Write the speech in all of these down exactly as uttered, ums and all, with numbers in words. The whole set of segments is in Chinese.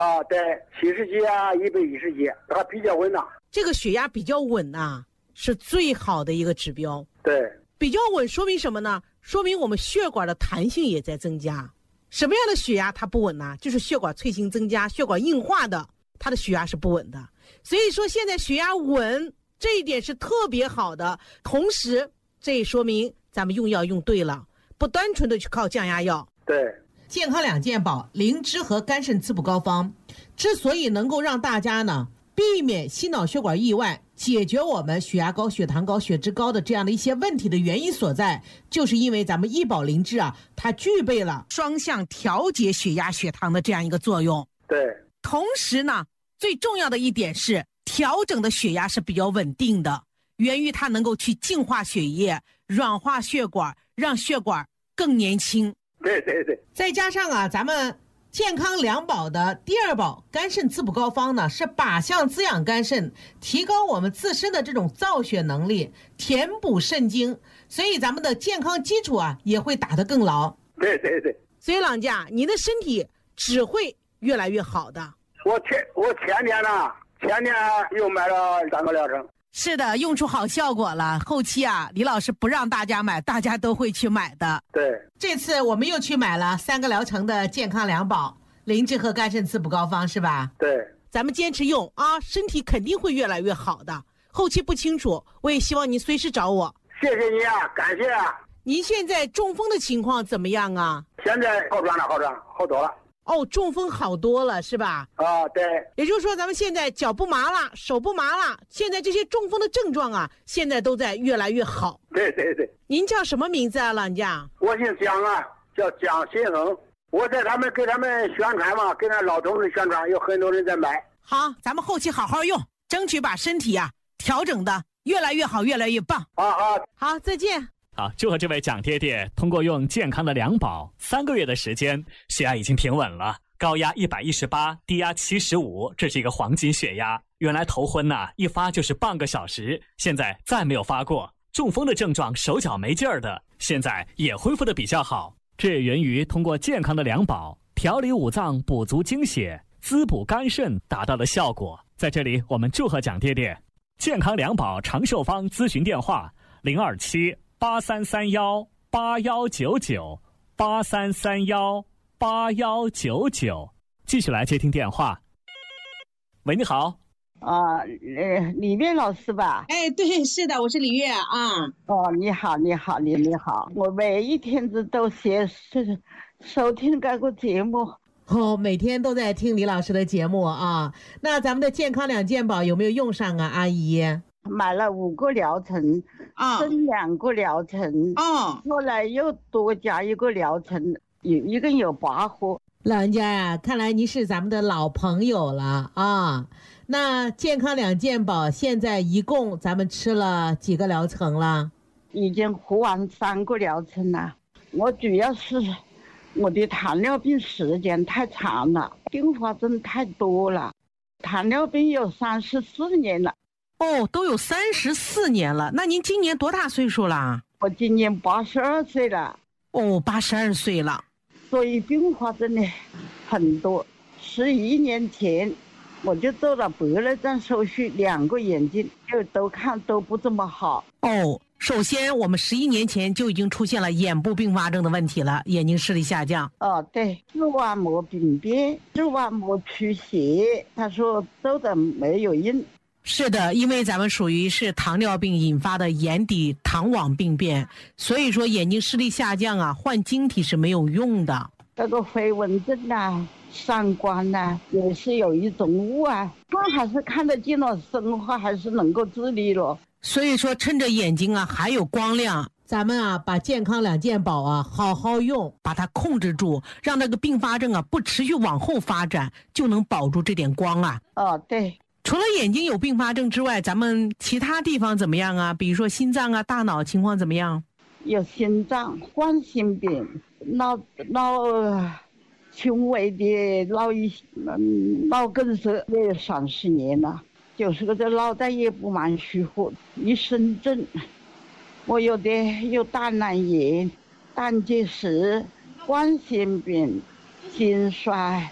啊，对，七十几啊，一百一十几，它比较稳呐。 这个血压比较稳呐，是最好的一个指标。 对， 比较稳说明什么呢？说明我们血管的弹性也在增加。什么样的血压它不稳呢？就是血管脆性增加、血管硬化的，它的血压是不稳的。所以说现在血压稳，这一点是特别好的。同时，这也说明咱们用药用对了，不单纯的去靠降压药。 对。 健康两件宝灵芝和肝肾滋补膏方之所以能够让大家呢避免心脑血管意外，解决我们血压高、血糖高、血脂高的这样的一些问题的原因所在，就是因为咱们医保灵芝啊，它具备了双向调节血压血糖的这样一个作用。 对， 同时呢，最重要的一点是调整的血压是比较稳定的，源于它能够去净化血液、软化血管，让血管更年轻。 对对对， 再加上啊，咱们健康两宝的第二宝肝肾滋补膏方呢，是靶向滋养肝肾，提高我们自身的这种造血能力，填补肾精，所以咱们的健康基础啊也会打得更牢。 对对对， 所以老人家，你的身体只会越来越好的。 我前我前年呢，前年又买了三个疗程。 是的，用出好效果了。后期啊，李老师不让大家买，大家都会去买的。 对， 这次我们又去买了三个疗程的健康两宝灵芝和肝肾滋补膏方，是吧？ 对， 咱们坚持用啊，身体肯定会越来越好的。后期不清楚，我也希望您随时找我。 谢谢你啊，感谢啊。 您现在中风的情况怎么样啊？ 现在好转了，好转，好多了。 哦，中风好多了是吧？ 啊，对。 也就是说，咱们现在脚不麻了，手不麻了，现在这些中风的症状啊，现在都在越来越好。 对对对。 您叫什么名字啊，老人家？ 我姓姜啊，叫姜新恒。我在他们给他们宣传嘛，给那老同志宣传，有很多人在买。 好，咱们后期好好用，争取把身体啊调整的越来越好，越来越棒。 啊啊， 好，再见。 好，祝贺这位蒋爹爹通过用健康的两宝，三个月的时间，血压已经平稳了，高压一百一十八，低压七十五，这是一个黄金血压。原来头昏呐、啊，一发就是半个小时，现在再没有发过。中风的症状，手脚没劲儿的，现在也恢复的比较好。这也源于通过健康的两宝调理五脏、补足精血、滋补肝肾达到的效果。在这里，我们祝贺蒋爹爹。健康两宝长寿方咨询电话：零二七八三三幺八幺九九八三三幺八幺九九。继续来接听电话。喂，你好。 啊，呃，李月老师吧？ 哎，对，是的，我是李月啊。 哦，你好，你好，你你好，我每一天子都写是收听这个节目。 哦，每天都在听李老师的节目啊。那咱们的健康两件宝有没有用上啊，阿姨？ 买了五个疗程， 啊， 升两个疗程， 啊， 后来又多加一个疗程，有一共有八盒。 老人家呀、啊，看来您是咱们的老朋友了啊。那健康两件宝现在一共咱们吃了几个疗程了？ 已经喝完三个疗程了。我主要是我的糖尿病时间太长了，并发症太多了。糖尿病有三十四年了。 哦，都有三十四年了。那您今年多大岁数了？ 我今年八十二岁了。 哦，八十二岁了。 所以并发症呢很多。十一年前我就做了白内障手术，两个眼睛就都看都不这么好。 哦，首先我们十一年前就已经出现了眼部并发症的问题了，眼睛视力下降。 哦，对，视网膜病变、视网膜出血，他说做的没有用。 是的，因为咱们属于是糖尿病引发的眼底糖网病变，所以说眼睛视力下降啊，换晶体是没有用的。 这个飞蚊症啊、散光啊，也是有一种雾啊，看还是看得见了，生活还是能够自理了。 所以说趁着眼睛啊还有光亮，咱们啊把健康两件宝啊好好用，把它控制住，让那个并发症啊不持续往后发展，就能保住这点光啊。 哦，对。 除了眼睛有并发症之外，咱们其他地方怎么样啊？比如说心脏啊、大脑情况怎么样？ 有心脏、冠心病、脑脑轻微的脑一嗯脑梗塞，也有三十年了。就是个这脑袋也不蛮舒服，一身症。我有的有胆囊炎、胆结石、冠心病、心衰、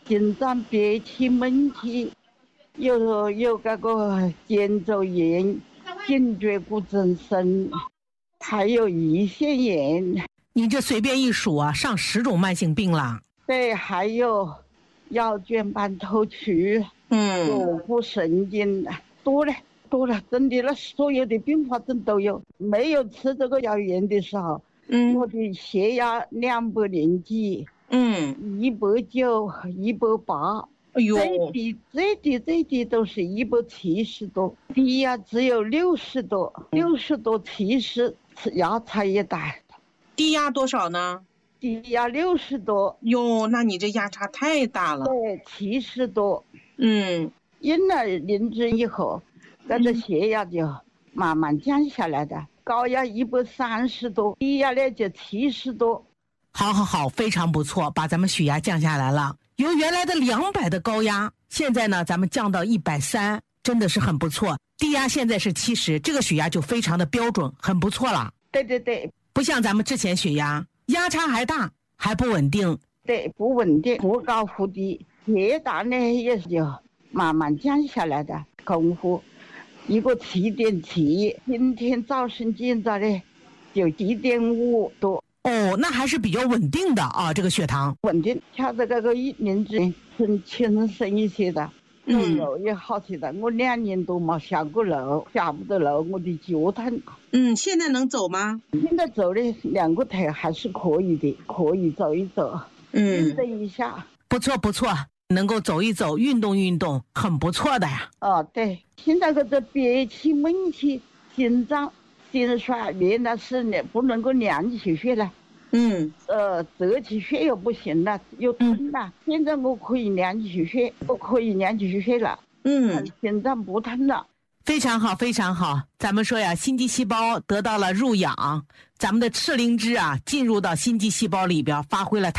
心脏憋气闷气，有有那个肩周炎、颈椎骨增生，还有胰腺炎。 你这随便一数啊，上十种慢性病了。 对，还有腰间盘突出， 嗯， 坐骨神经，多了多了，真的，那所有的并发症都有。没有吃这个药盐的时候，嗯，我的血压两百零几，嗯，一百九、一百八，哎呦，最低最低最低都是一百七十多，低压只有六十多，六十多七十，压差也大。 低压多少呢？ 低压六十多。 哟，那你这压差太大了。 对，七十多。 嗯， 用了灵芝以后，这个血压就慢慢降下来的，高压一百三十多，低压呢就七十多。 好好好，非常不错，把咱们血压降下来了，由原来的两百的高压，现在呢咱们降到一百三，真的是很不错。低压现在是七十，这个血压就非常的标准，很不错了。 对对对， 不像咱们之前血压压差还大，还不稳定。 对，不稳定，忽高忽低。血压呢也是就慢慢降下来的功夫，一个七点七，今天早晨检查的就七点五多。 哦，那还是比较稳定的啊，这个血糖稳定。瞧着这个灵芝很轻松一些的，走路也好些的。我两年多没下过楼，下不得楼，我的脚疼。 嗯，现在能走吗？ 现在走的两个腿还是可以的，可以走一走， 嗯， 运动一下。 不错不错，能够走一走，运动运动，很不错的呀。 哦，对，现在这个憋气、闷气、心脏、心衰，原来是不能够量起血来。 嗯， 呃，测起血又不行了，又疼了。嗯、现在我可以量起血，我可以量起血了。嗯，心脏不疼了。 非常好，非常好。咱们说呀，心肌细胞得到了入养，咱们的赤灵芝啊，进入到心肌细胞里边，发挥了